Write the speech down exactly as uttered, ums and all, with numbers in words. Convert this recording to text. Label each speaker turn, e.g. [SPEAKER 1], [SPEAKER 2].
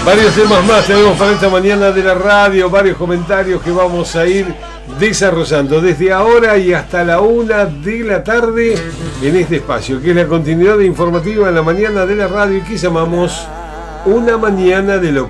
[SPEAKER 1] Varios temas más tenemos para esta mañana de la radio, varios comentarios que vamos a ir desarrollando desde ahora y hasta la una de la tarde en este espacio, que es la continuidad informativa en la mañana de la radio y que llamamos Una Mañana de Locura.